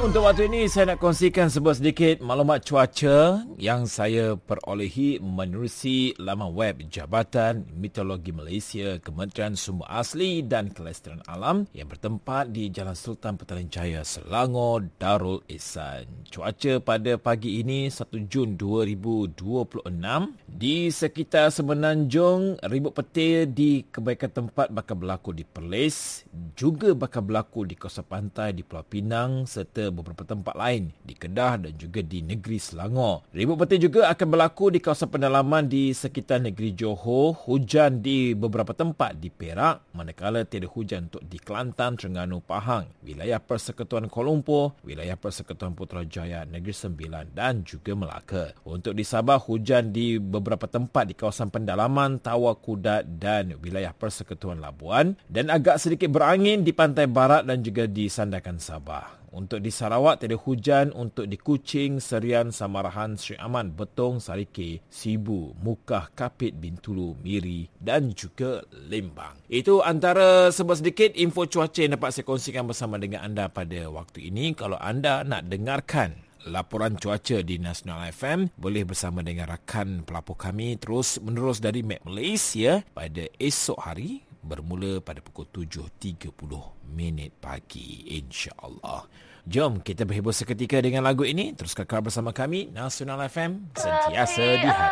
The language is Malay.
Untuk waktu ini saya nak kongsikan sebuah sedikit maklumat cuaca yang saya perolehi menerusi laman web Jabatan Meteorologi Malaysia, Kementerian Sumber Asli dan Kelestarian Alam yang bertempat di Jalan Sultan Petaling Jaya, Selangor, Darul Ihsan. Cuaca pada pagi ini 1 Jun 2026 di sekitar Semenanjung, ribut petir di kebanyakan tempat bakal berlaku di Perlis, juga bakal berlaku di kawasan pantai di Pulau Pinang serta beberapa tempat lain di Kedah dan juga di negeri Selangor. Ribut petir juga akan berlaku di kawasan pendalaman di sekitar negeri Johor, hujan di beberapa tempat di Perak, manakala tiada hujan untuk di Kelantan, Terengganu, Pahang, wilayah Persekutuan Kuala Lumpur, wilayah Persekutuan Putrajaya, Negeri Sembilan dan juga Melaka. Untuk di Sabah, hujan di beberapa tempat di kawasan pendalaman, Tawau Kudat dan wilayah Persekutuan Labuan dan agak sedikit berangin di pantai barat dan juga di Sandakan Sabah. Untuk di Sarawak, tiada hujan untuk di Kuching, Serian, Samarahan, Sri Aman, Betong, Sarike, Sibu, Mukah, Kapit, Bintulu, Miri dan juga Lembang. Itu antara sebuah sedikit info cuaca yang dapat saya kongsikan bersama dengan anda pada waktu ini. Kalau anda nak dengarkan laporan cuaca di Nasional FM, boleh bersama dengan rakan pelapor kami terus menerus dari Map Malaysia pada esok hari bermula pada pukul 7.30 pagi, insya-Allah. Jom kita berhibur seketika dengan lagu ini. Terus kekal bersama kami, Nasional FM, sentiasa di hati.